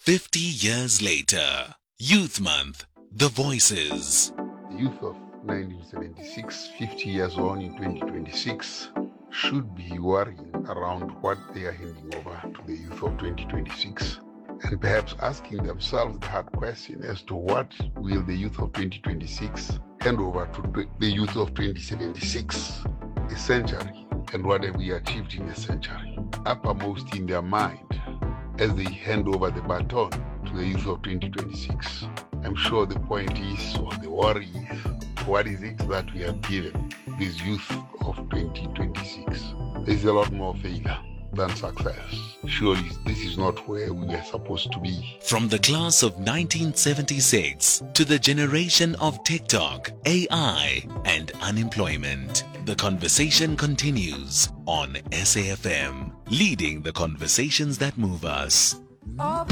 50 years later, Youth Month, The Voices. The youth of 1976, 50 years on in 2026, should be worrying around what they are handing over to the youth of 2026, and perhaps asking themselves the hard question as to what will the youth of 2026 hand over to the youth of 2076, a century, and what have we achieved in a century, uppermost in their mind as they hand over the baton to the youth of 2026. I'm sure the point is, or the worry is, what is it that we have given this youth of 2026? There's a lot more failure than success. Surely this is not where we were supposed to be. From the class of 1976 to the generation of TikTok, AI, and unemployment, the conversation continues on SAFM, leading the conversations that move us.